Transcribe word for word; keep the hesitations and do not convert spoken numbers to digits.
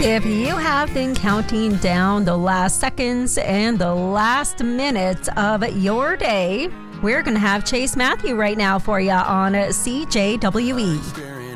If you have been counting down the last seconds and the last minutes of your day, we're going to have Chase Matthew right now for you on C J W E.